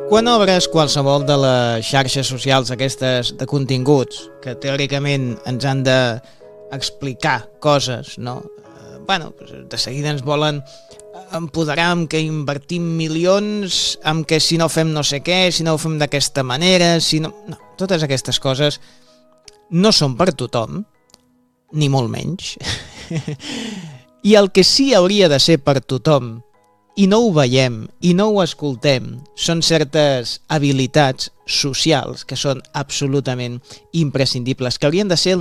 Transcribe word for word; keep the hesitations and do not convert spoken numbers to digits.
Quan obres qualsevol de les xarxes socials aquestes de continguts que teòricament ens han d'explicar coses, no? Eh, bueno, de seguida ens volen empoderar amb que invertim milions, amb que si no fem no sé què, si no ho fem d'aquesta manera, si no... no... Totes aquestes coses no són per tothom, ni molt menys. I el que sí hauria de ser per tothom, i no ho veiem, i no ho escoltem, són certes habilitats socials que són absolutament imprescindibles, que haurien de ser el